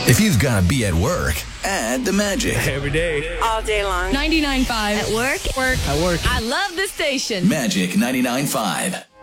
If you've got to be at work, add the magic. Every day. All day long. 99.5. At work. I work. I love the station. Magic 99.5.